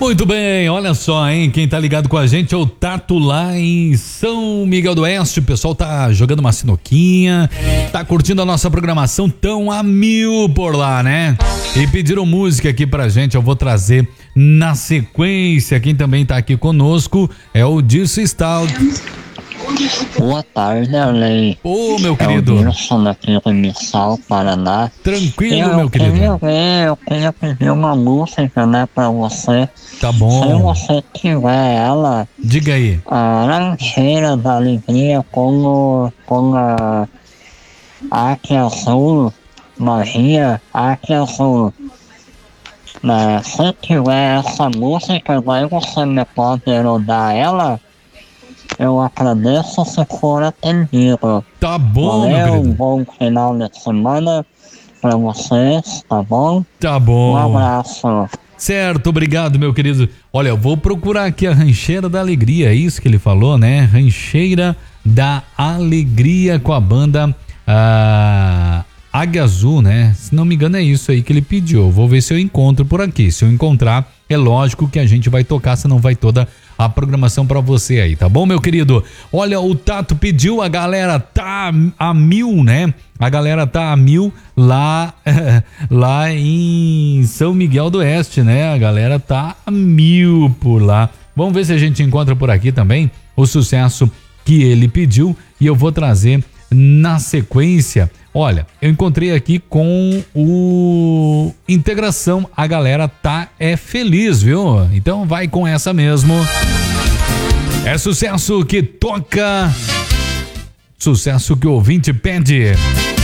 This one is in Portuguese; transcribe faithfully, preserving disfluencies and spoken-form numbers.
Muito bem, olha só, hein? Quem tá ligado com a gente é o Tato lá em São Miguel do Oeste. O pessoal tá jogando uma sinuquinha, tá curtindo a nossa programação tão a mil por lá, né? E pediram música aqui pra gente, eu vou trazer na sequência. Quem também tá aqui conosco é o Dirce Stout. Boa tarde, Arley. Ô, meu querido. É o Wilson daqui do Missal, Paraná. Tranquilo, eu meu querido. Queria ver, eu queria pedir uma música, né, pra você. Tá bom. Se você tiver ela... Diga aí. A Rancheira da Alegria com, o, com a Arte Azul, Magia, Arte Azul. Né, se tiver essa música, daí você me pode rodar ela? Eu agradeço se for atendido. Tá bom, Valeu, meu querido. Um bom final de semana pra vocês, tá bom? Tá bom. Um abraço. Certo, obrigado, meu querido. Olha, eu vou procurar aqui a Rancheira da Alegria, é isso que ele falou, né? Rancheira da Alegria com a banda ah, Águia Azul, né? Se não me engano é isso aí que ele pediu. Vou ver se eu encontro por aqui. Se eu encontrar, é lógico que a gente vai tocar, senão vai toda a programação pra você aí, tá bom, meu querido? Olha, o Tato pediu, a galera tá a mil, né? A galera tá a mil lá, lá em São Miguel do Oeste, né? A galera tá a mil por lá. Vamos ver se a gente encontra por aqui também o sucesso que ele pediu e eu vou trazer na sequência. Olha, eu encontrei aqui com o Integração, a galera tá é feliz, viu? Então vai com essa mesmo. É sucesso que toca, sucesso que o ouvinte pede.